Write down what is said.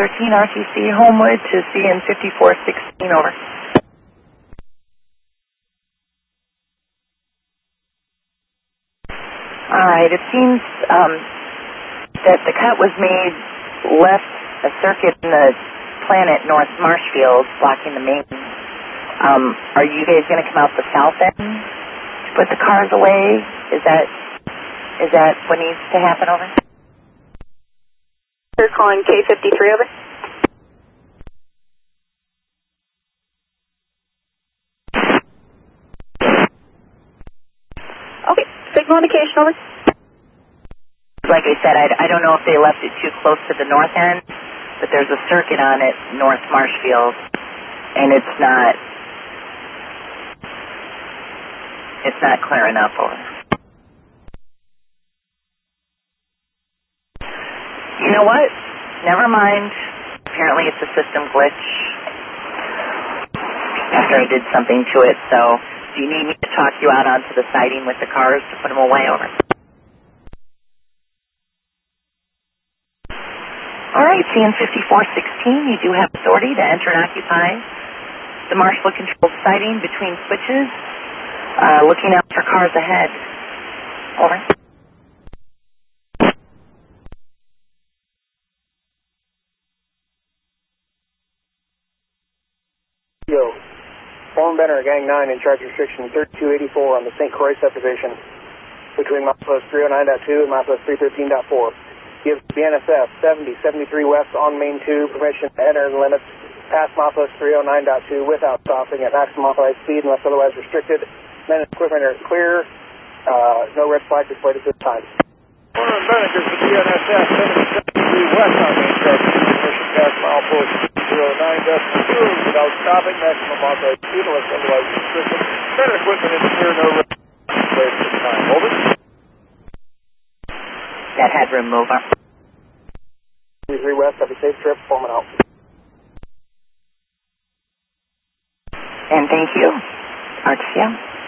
RTC Homewood to CN 5416, over. All right, it seems that the cut was made left a circuit in the planet North Marshfield, blocking the main. Are you guys going to come out the south end to put the cars away? Is that what needs to happen, over? You're calling K53, over. Okay, signal indication, over. Like I said, I don't know if they left it too close to the north end, but there's a circuit on it, North Marshfield, and it's not clearing up, over. You know what? Never mind. Apparently it's a system glitch after I did something to it, so do you need me to talk you out onto the siding with the cars to put them away, over? All right, CN 5416, you do have authority to enter and occupy the Marshfield-controlled siding between switches, looking out for cars ahead. Over. Yo, Form Benner, Gang 9, in charge of restriction 3284 on the St. Croix subdivision between milepost 309.2 and milepost 313.4. Gives BNSF 7073 west on main 2 permission to enter the limits past milepost 309.2 without stopping at maximum authorized speed unless otherwise restricted. Men and equipment are clear. No red flag displayed at this time. Form Benner gives the BNSF 7073 west on main 2 permission past milepost 309.2 without stopping maximum authorized speed unless otherwise restricted. Men and equipment is clear. No red flag displayed at this time. Over. That headroom, over. 33 west, have a safe trip, forming out. And thank you, RTCM.